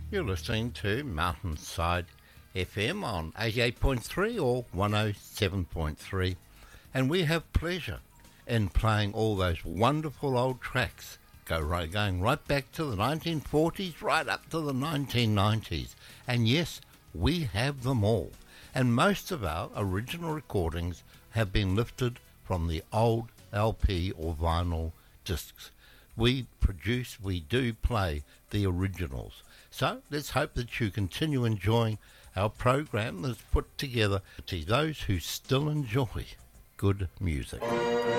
You're listening to Mountainside FM on 88.3 or 107.3, and we have pleasure in playing all those wonderful old tracks going right back to the 1940s, right up to the 1990s. And yes, we have them all. And most of our original recordings have been lifted from the old LP or vinyl discs. We do play the originals. So let's hope that you continue enjoying our program that's put together to those who still enjoy good music.